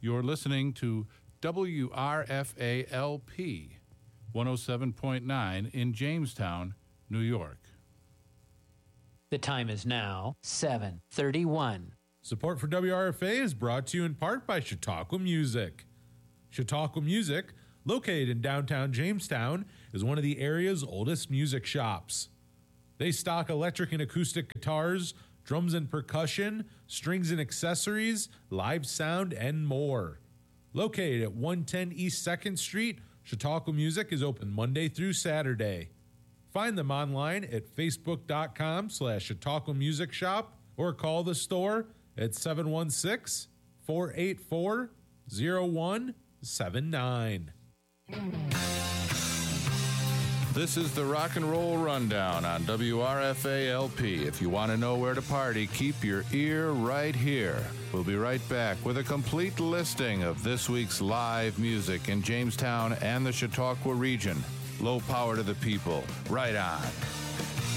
You're listening to WRFA-LP 107.9 in Jamestown, New York. The time is now 7:31. Support for WRFA is brought to you in part by Chautauqua Music. Chautauqua Music, located in downtown Jamestown, is one of the area's oldest music shops. They stock electric and acoustic guitars, drums and percussion, strings and accessories, live sound, and more. Located at 110 East 2nd Street, Chautauqua Music is open Monday through Saturday. Find them online at facebook.com/Chautauqua Music Shop or call the store at 716-484-0179. This is the Rock and Roll Rundown on WRFA-LP. If you want to know where to party, keep your ear right here. We'll be right back with a complete listing of this week's live music in Jamestown and the Chautauqua region. Low power to the people. Right on.